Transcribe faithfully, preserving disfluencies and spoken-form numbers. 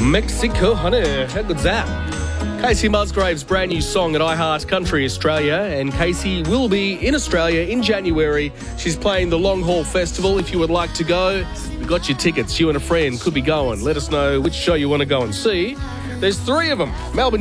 Mexico, honey. How good's that? Casey Musgrave's brand new song at iHeart Country Australia, and Casey will be in Australia in January. She's playing the Long Haul Festival. If you would like to go, we've got your tickets. You and a friend could be going. Let us know which show you want to go and see. There's three of them. Melbourne